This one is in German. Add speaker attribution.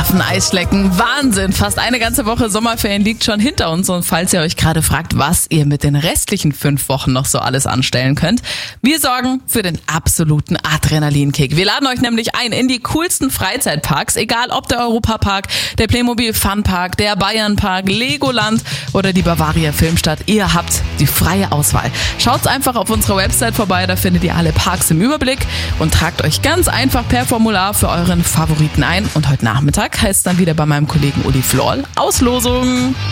Speaker 1: Surfen, Eisschlecken, Wahnsinn. Fast eine ganze Woche Sommerferien liegt schon hinter uns. Und falls ihr euch gerade fragt, was ihr mit den restlichen 5 Wochen noch so alles anstellen könnt, wir sorgen für den absoluten Adrenalinkick. Wir laden euch nämlich ein in die coolsten Freizeitparks, egal ob der Europapark, der Playmobil Funpark, der Bayernpark, Legoland oder die Bavaria Filmstadt. Ihr habt die freie Auswahl. Schaut einfach auf unserer Website vorbei, da findet ihr alle Parks im Überblick und tragt euch ganz einfach per Formular für euren Favoriten ein. Und heute Nachmittag heißt es dann wieder bei meinem Kollegen Uli Florl Auslosung.